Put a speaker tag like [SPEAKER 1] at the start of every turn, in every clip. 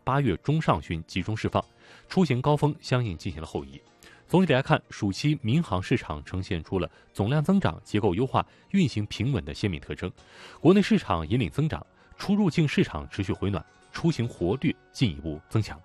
[SPEAKER 1] 8月中上旬集中释放，出行高峰相应进行了后移。总体来看，暑期民航市场呈现出了总量增长、结构优化、运行平稳的鲜明特征。国内市场引领增长，出入境市场持续回暖，出行活率进一步增强。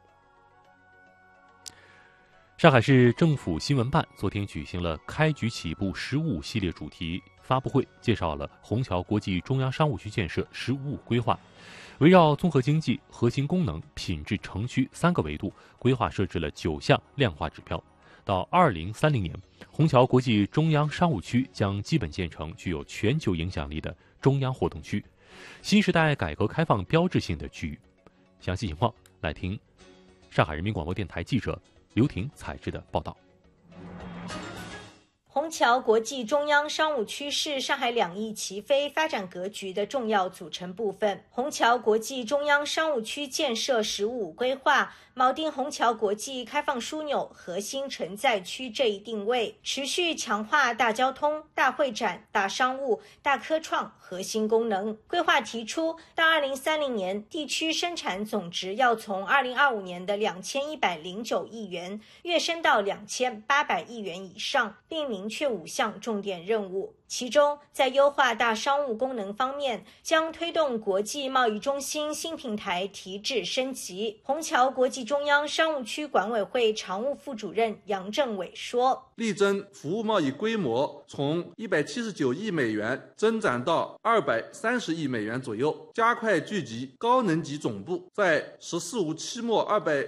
[SPEAKER 1] 上海市政府新闻办昨天举行了开局起步15系列主题发布会，介绍了虹桥国际中央商务区建设15规划，围绕综合经济、核心功能、品质城区3个维度，规划设置了9项量化指标。到2030年，虹桥国际中央商务区将基本建成具有全球影响力的中央活动区，新时代改革开放标志性的区域。详细情况来听上海人民广播电台记者刘婷采制的报道。
[SPEAKER 2] 虹桥国际中央商务区是上海2翼齐飞发展格局的重要组成部分。虹桥国际中央商务区建设15规划锚定虹桥国际开放枢纽核心承载区这一定位，持续强化大交通、大会展、大商务、大科创核心功能。规划提出，到2030年，地区生产总值要从2025年的2109亿元跃升到2800亿元以上，并明确5项重点任务。其中，在优化大商务功能方面，将推动国际贸易中心新平台提质升级。虹桥国际中央商务区管委会常务副主任杨政伟说，
[SPEAKER 3] 力争服务贸易规模从179亿美元增长到230亿美元左右，加快聚集高能级总部，在“十四五”期末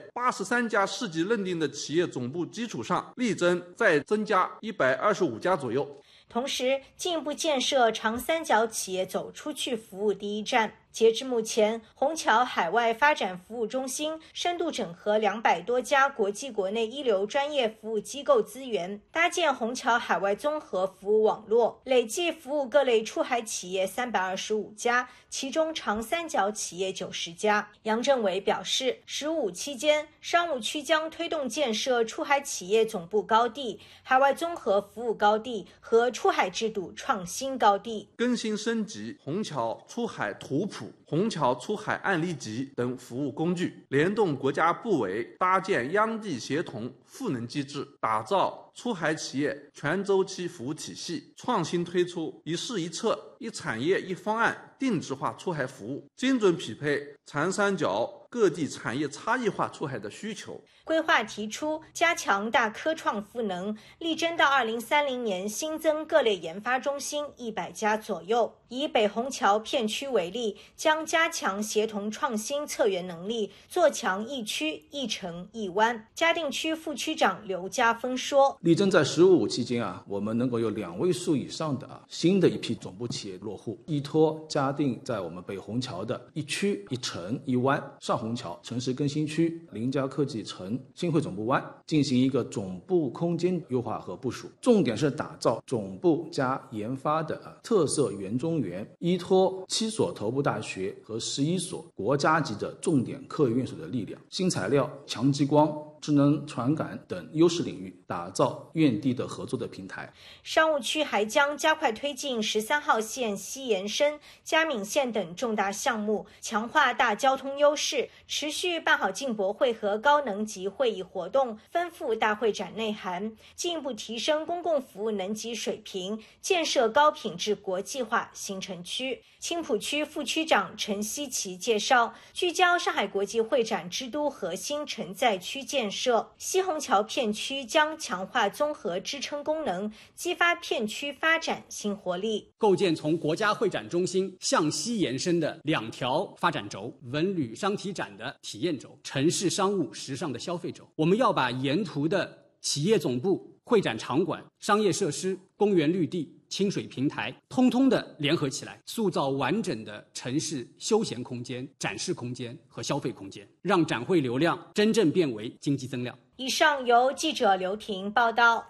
[SPEAKER 3] 283家市级认定的企业总部基础上，力争再增加125家左右。
[SPEAKER 2] 同时，进一步建设长三角企业走出去服务第一站。截至目前，虹桥海外发展服务中心深度整合200多家国际国内一流专业服务机构资源，搭建虹桥海外综合服务网络，累计服务各类出海企业325家，其中长三角企业90家。杨政伟表示，15期间，商务区将推动建设出海企业总部高地、海外综合服务高地和出海制度创新高地，
[SPEAKER 3] 更新升级虹桥出海图谱、虹桥出海案例集等服务工具，联动国家部委搭建央地协同赋能机制，打造出海企业全周期服务体系，创新推出一市一策、一产业一方案定制化出海服务，精准匹配长三角各地产业差异化出海的需求。
[SPEAKER 2] 规划提出加强大科创赋能，力争到2030年新增各类研发中心100家左右。以北虹桥片区为例，将加强协同创新策源能力，做强一区一城一湾。嘉定区副区长刘家峰说，
[SPEAKER 4] 力争在15期间我们能够有2位数以上的新的一批总部企业落户，依托嘉定在我们北虹桥的一区一城一湾，上虹桥城市更新区、临嘉科技城、新会总部湾进行一个总部空间优化和部署，重点是打造总部加研发的特色园中园，依托7所头部大学和11所国家级的重点科研院所的力量，新材料、强激光、智能传感等优势领域，打造院地的合作的平台。
[SPEAKER 2] 商务区还将加快推进13号线西延伸、嘉闵线等重大项目，强化大交通优势，持续办好进博会和高能级会议活动，丰富大会展内涵，进一步提升公共服务能级水平，建设高品质国际化新城区。青浦区副区长陈希奇介绍，聚焦上海国际会展之都核心承载区建设，西虹桥片区将强化综合支撑功能，激发片区发展新活力。
[SPEAKER 5] 构建从国家会展中心向西延伸的2条发展轴，文旅商体展的体验轴，城市商务时尚的消费轴。我们要把沿途的企业总部、会展场馆、商业设施、公园绿地、清水平台通通的联合起来，塑造完整的城市休闲空间、展示空间和消费空间，让展会流量真正变为经济增量。
[SPEAKER 2] 以上由记者刘婷报道。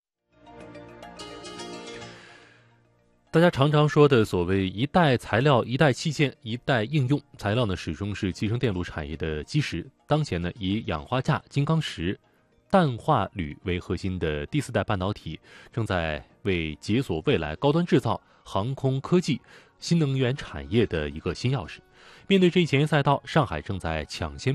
[SPEAKER 1] 大家常常说的所谓一代材料、一代器件、一代应用，材料呢始终是集成电路产业的基石。当前呢，以氧化镓、金刚石、氮化铝为核心的第4代半导体，正在为解锁未来高端制造、航空科技、新能源产业的一个新钥匙。面对这一前沿赛道，上海正在抢先